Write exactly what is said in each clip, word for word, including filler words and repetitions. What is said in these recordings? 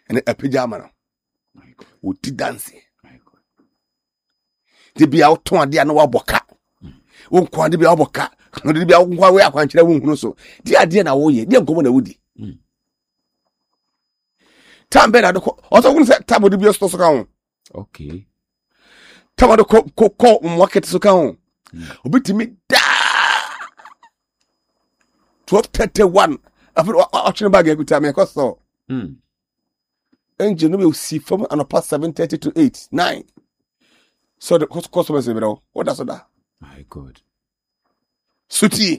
and a pajama. Would dancing. The be out to the annual boca. Won't quite be our boca. No, be out where I want you so. The idea now, ye, dear Governor Woody. Tam better also won't say Tabo to be a store account. Okay. Tabo to cook court and market account. Obit me da twelve thirty one. I've been watching bag every time I cost so. Hmm. Engine will see from on a past seven thirty to eight, nine. So the customers say, what does that? My God. Suti.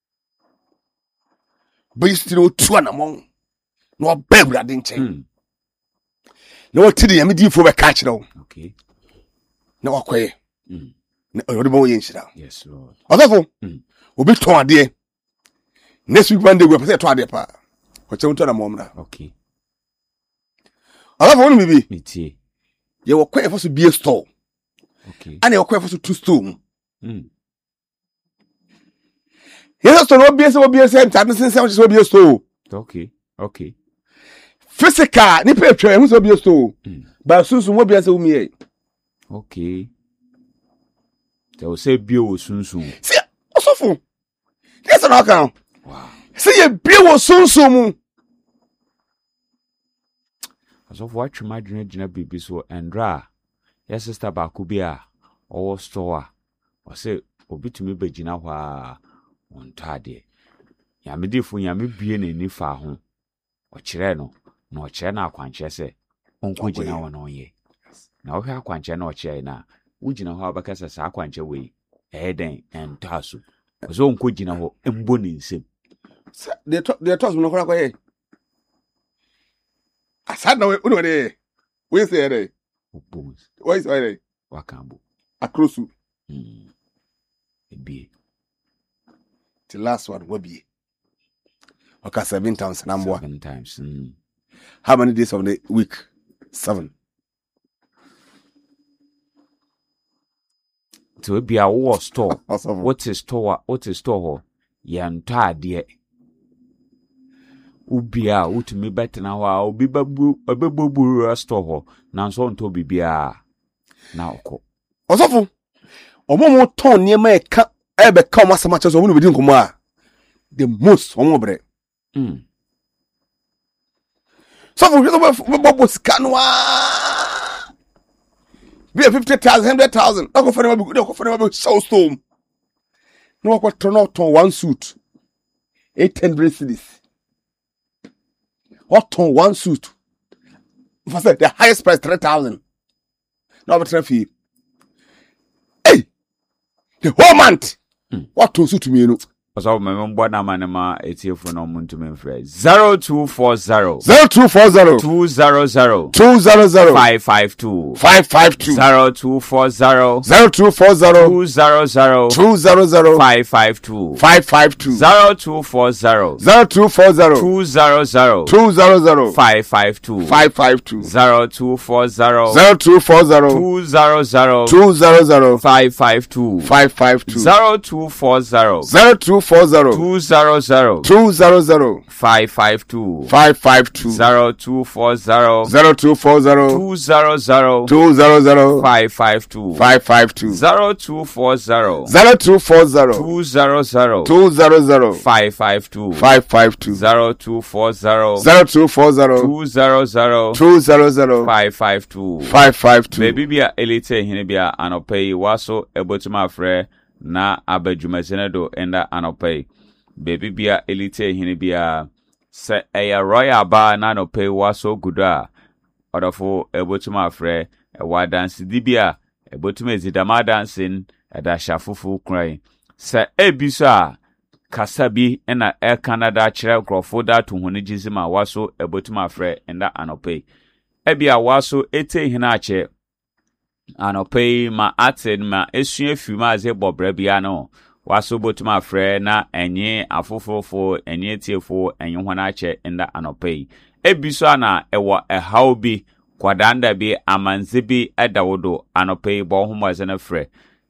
But you still two and among. No baby, I didn't change. No, today I'm deep for a catch now. Okay. No, okay. Hmm. No, yes, Lord. Although, we'll be torn dear. Next week, one day, we'll say to a depa. What's your turn a moment? Okay. Although, maybe, me you were quite for to be a store. Okay. And you were quite for to store. Hmm. Yes, so no be a be a same time since I was be a store. Okay. Okay. Physical, ni picture, who's be a store. But soon, so what be as a me. Okay. They will say, Bio soon soon. See, also for yes, an account. Wow. See, a Bio soon soon. As of what you might imagine, baby, so and dra. Yes, sister Bakubia or store. Or say, Obi to me, Begina, wa on tardy. Yamidi for Yami being in Nifa home. Or Chireno, no Chena Quanchese. Uncle Gina one on ye. Now, her Quancheno Chena. Would you know how because a Saquanche way, Eden and Tasu? Was on Kujina ho emboning sim. They talk, they toss me no crack. I said no, no, they. We say, they. Bones. Why is they? Wakambo. A cruise. Hmm. Be. The last one will be. Okay, seven times number one. Seven times. Hmm. How many days of the week? Seven. To be a war store. Awesome. What is store? What is store? Yanta dear. Ubia, ut me better now. I'll be babu, a babu store. Now, so on to be bia. Now, co. Awesome. Or more ton near my cup ever come as much as a woman within Kuma. The most honorable. Hmm. So for Bobos Canwa. Be a fifty thousand, hundred thousand. No go for them, no go for them, so storm. No go turn out on one suit. Eight ten bracelets. What on one suit? For say the highest price three thousand. No better fee. Hey, the whole month. Mm. What on suit to me, you know? Because I remember na manema eighty for no moon to me friend. Zero two four zero. Zero two four zero. Two zero zero. Two zero zero. Five five two. Five five two. Zero two four zero. Zero two four zero. Two zero zero. Two zero zero. Five five two. Five five two. Zero two four zero. Zero two four zero. Two zero zero. Two zero zero. Five five two. Five five two. Zero two four zero. Zero two four zero. Two zero zero. Two zero zero. Five five two. Five five two. Zero two four zero. Zero two four zero. Two zero zero. Two zero zero. Five five two. Five five two. Zero two four zero. Zero two four zero. Two zero zero. Two zero zero. Five five two. Five five two. Zero two four zero. Zero two four zero. Two zero zero. Two zero zero. Five five two. Five five two. Zero two four zero. Zero two four zero. Two zero zero. Two zero zero. Five five two. Five five two. Baby bia elite hine bia anopai waso ebotuma frɛ na abajumasenedo enda anopai. Baby bia elite hine bia se eya royal ba na anopai waso guda odofo ebotuma frɛ ewa dance dibia ebotuma ezidama dancing eda shafufu krai se ebiso a kasa bi na e Canada kyerɛ krofo da to hone gizima waso ebotuma frɛ enda anopai ebia waso ete hina ache anopai ma aten ma esua fima aze bobra bia no waso botuma frɛ na enye afofofo enye tiefo enye hona ache enda anopai ebiso ana ewo ehaw bi kwadanda bi amanze bi edawodo anopai bo homaze na frɛ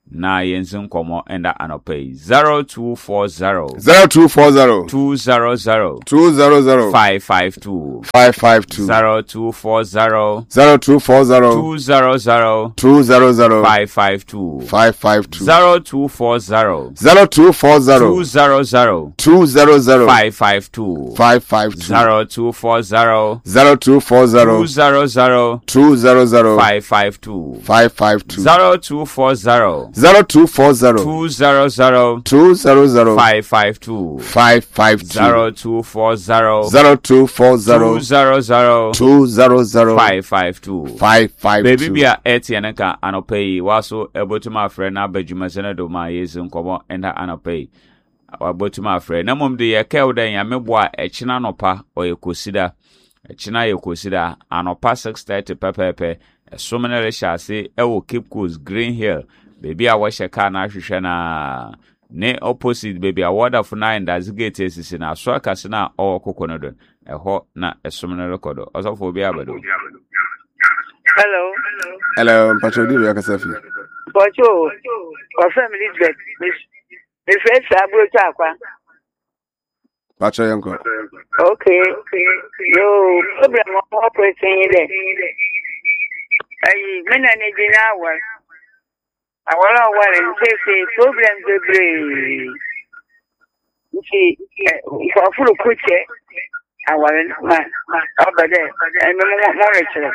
na yensin komo enda anope zero two four zero zero two four zero two zero zero two zero zero five five two five five two zero two four zero zero two four zero two zero zero two zero zero five five two five five two zero two four zero zero two four zero two zero zero two zero zero five five two five five two zero two four zero zero two four zero two zero zero two zero zero five five two five five two zero two four zero zero two four zero two zero zero two zero zero five five two five five two zero two four zero zero two four zero two zero zero two zero zero five five two five five baby two. bia etienne ka anopai waso ebotuma afre na badwuma sene do ma yesu nkomo enda anopai wabotuma afre na mom de ye kew den ya mebo a ekina nopa oyekosida ekina yekosida anopa six thirty pepepe esomene le shase ewo Cape Coast Green Hill baby a washe ka na hwehwe na ne opposite baby a wonderful nine das gate esisi na so akase na o kokono do eho na esomene rekodo osofo bi abado. Hello. Hello, Patrodi we akasafi. Pacho, our family is dead. Miss Miss Red Sabro Chakwa. Pacho yanko. Okay. Yo, problem operating there. Ayi, me na ne dina wa. Awala wa say say problem de bre. Nti for full kuche. Awala ma obade. E me mo mo rechere.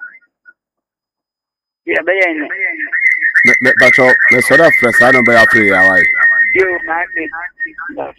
Yeah, but yeah, But the sort of press I don't buy a free away. you might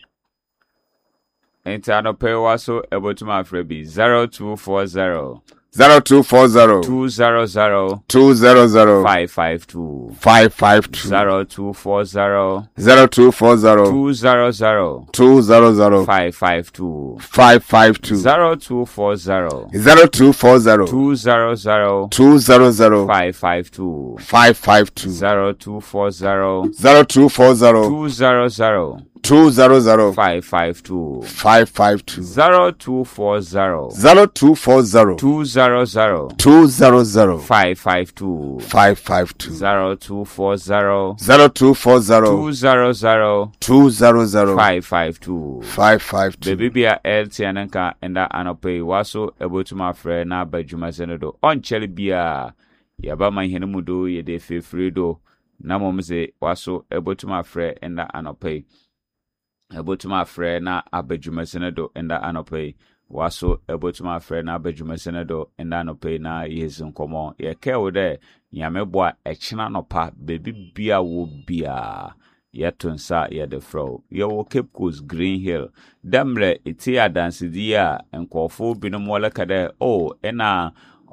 Intano pay waso ebotuma afrebi zero two four zero zero two four zero two zero zero two zero zero five five two five five two zero two four zero zero two four zero two zero zero two zero zero five five two five five two zero two four zero zero two four zero two zero zero two zero zero five five two five five two zero two four zero zero two four zero two zero zero two zero zero five five two five five two zero two four zero zero two four zero two zero zero two zero zero five five two five five two zero two four zero zero two four zero two zero zero two zero zero five five two five five two. baby bia eltian nka enda anope waso ebotuma afre na badwuma senedo onchele bia yaba manhene mudo yede fefredo na momse waso ebotuma afre enda anope ebotuma afre na abadwuma senedo enda anope waso ebotuma afre na abadwuma senedo enda anope na yezu nkomo ye kewo de nyamebo a ekina nopa baby bia wo bia yetonsa ye de fro ye wo Cape Coast Green Hill damre eti adanse di a enkofo binom wala kada o ena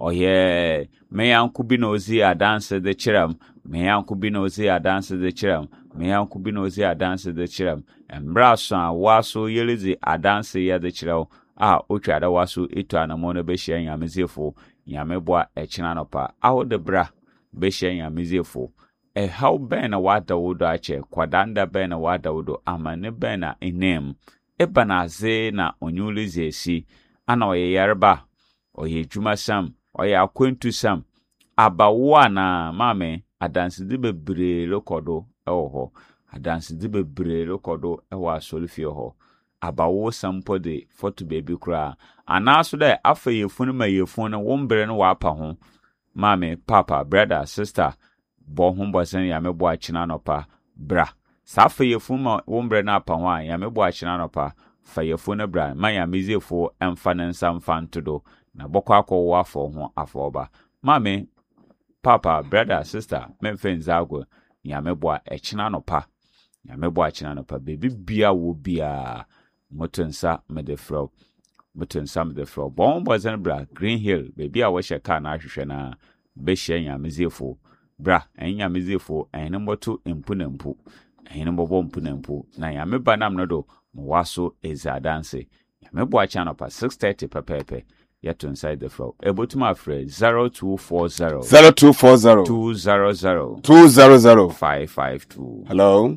oye meyanku bi na ozi adanse de chiram meyanku bi na ozi adanse de chiram meyanku bi na ozi adanse de chiram embraso a waso yelezi adanse ye de chiraw a otwa da waso etu anamo no be hye nyamezefo nyameboa ekina nopa awo de bra be hye nyamezefo e how ben na wada wodo ache kwadanda ben na wada wodo amane ben na enem e banaze na onyulize esi ana oye yarba oye juma sam oye akwentu sam abawo na mame adanse de bebre lokodo ewo ho adanse de bebre lokodo ewo asolifie ho abawo sampo de photo baby kra anaso de afa yefunu ma yefunu wombre no wapa ho mame papa brother sister bo humbo sen ya mebo akina nopa bra safa yefuma wombre na apa ho a ya mebo akina nopa fa yefunu bra man ya mezefo emfa nensa mfantodo na bokwa akwo afọ ho afoba mame papa brother sister memfen zago ya mebo akina nopa ya mebo akina nopa baby bia wo bia motonsa medefro motonsa medefro bon bozen bra Green Hill baby a wo sheka na ahwehwe na be hye ya mezefo bra enya mezefo ene mboto empu na empu ene mbobo empu na empu na ya meba nam no do mwaso ezadanse ya mebo acha no pa six thirty pepepe yet inside the flow ebotuma afre zero two four zero zero two four zero two zero zero two zero zero five five two. Hello.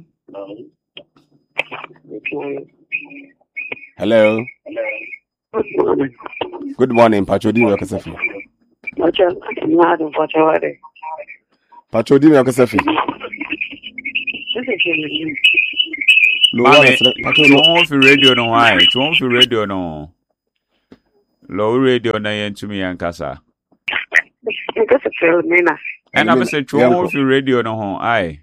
Hello. Good morning. Good morning, Patrodi we akasafi. Pacho, I'm not in Pacho. Patrodi we akasafi. Mami, tu won't fi radio no why? Tu won't fi radio no. Low radio na yen to me yankasa. Because of Philomena. And I'm say tu won't fi radio no ho. Aye.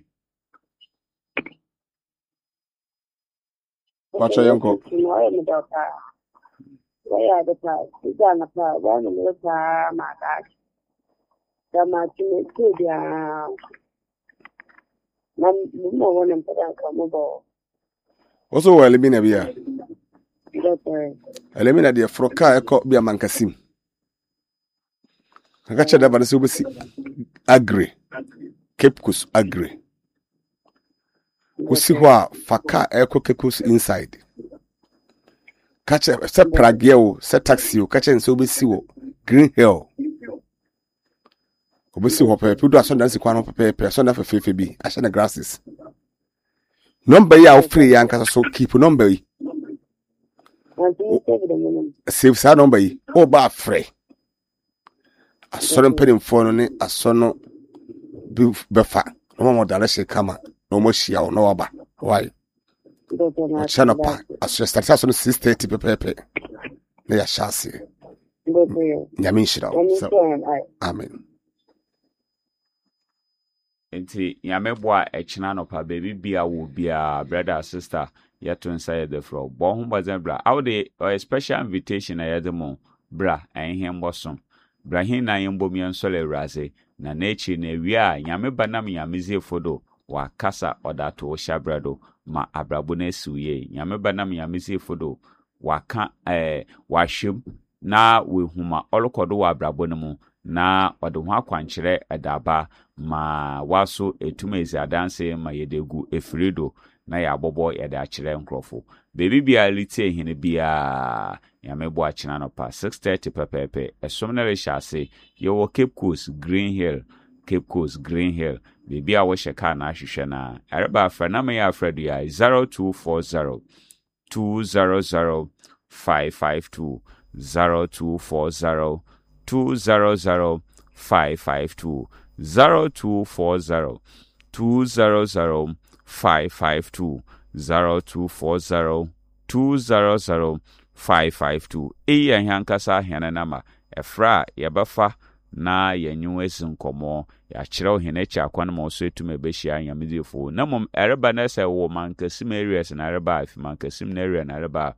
Watch your uncle. Why are the price? You got a price. One of the time, my gosh. The matching is yeah. No one in Padan come about. Also, well, Elimina be a Doctor. Elimina dear Froka, a cop be a mancasim. I got you there, but it's agree. Cape Coast agree. Kusiwa faka eko kekus inside. Kache se prageo se taxi o kache nso obesi wo Green Hill. Obesi wo pepe do aso dansi kwa no pepe aso na fefefe bi ahye na grasses. Number ya o free ya nkasa so keep number yi. Save sa number yi. O ba free. Aso mpedi mfo ne aso no befa. No mo direction kama. No more shia or no aba. Why? Channel pa. As you start on six thirty pepe. They are chassis. Yamin shira. Amen. Enti yamebwa echina no pa baby bia wo bia brother sister yet to inside the floor. Bo hu bazen bra. How de a special invitation na yedemo bra en him bosom. Bra hin na yembo mi nsole raze na nechi na ewia yameba nam yamizie fodo. Wa kasa odato shabrado ma abrabo na siwe nyame banam nyame sefodo wa ka eh wa hwem na we huma olokodo wa abrabo no mu na ode ho akwankyere edaba ma waso etumezi adanse ma yedegu efrido na ya bobo yede akire nkrofo bebi bia lite hine bia nyame bo akina no pa six thirty pepepe esomnere shase yo Cape Coast Green Hill Cape Coast Green Hill Bibi a washe ka na ahwehwe na areba afra na me ya afra du ya zero two four zero two zero zero five five two zero two four zero two zero zero five five two zero two four zero two zero zero five five two zero two four zero two zero zero five five two eya hankasa hene nama efra yebafa na yanyu esinkomo ya kireo hene cha kwan mo so etume behia nyamedifo na mom ereba na se wo mankasim areas na ereba afi mankasim na area na ereba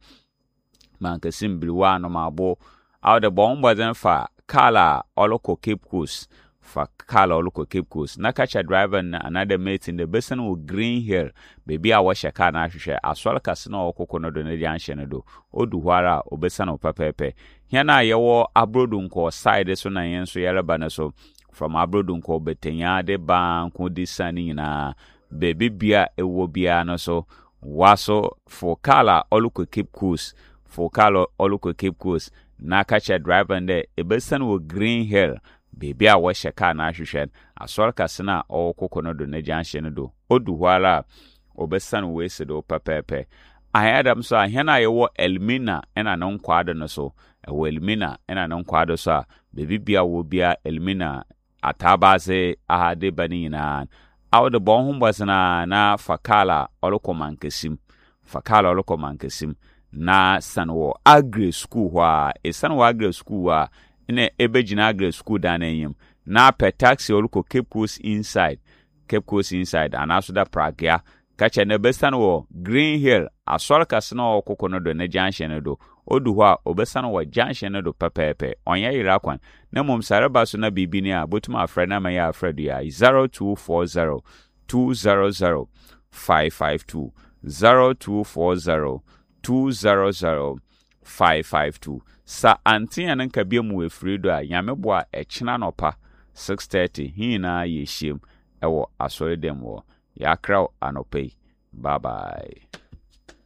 mankasim briwa no mabo out the bomb then fa kala oloko Cape Coast fa kala oloko Cape Coast na kacha driver na another mate in the basin wo Green Hill baby a wo sheka na ahwehwe aswal kase na okoko no do na di anhye no do odu hwara obesa no pepepe hia na yewo abrodunko side so na yenso yereba na so from abrodunko betenya de banko di sani na baby bia ewo bia no so waso for kala oloko Cape Coast for kala oloko Cape Coast na kacha driver nde ebesa no Green Hill baby a wo sheka na ahwehwe aswal kase na okoko no do na di anhye no do odu hwara obesan wese do pepepe ayadam so ahena yewo Elmina ena no nkwado no so ewo Elmina ena no nkwado so bebi bia wo bia Elmina atabaze ahade bani na awde bon humbasna na fakala olokomankesim fakala olokomankesim na sanwo agri school wa e sanwo agri school wa ene ebegina agri school da na yim na pe taxi oloko Cape Coast inside Cape Coast inside anaso da Prague kacha na besan wo Green Hill asol kase na okoko no do na junction do odu ho a obesan wo junction do pepepe onya yira kwan na mom sareba so na bibini a botuma afra na ma ya afra du ya zero two four zero two zero zero five five two zero two four zero two zero zero five five two sa antia nan ka bia mu efrido a yamebo a ekina no pa six thirty hina ye shiem ewo asore dem wo ya kraw anope bye bye.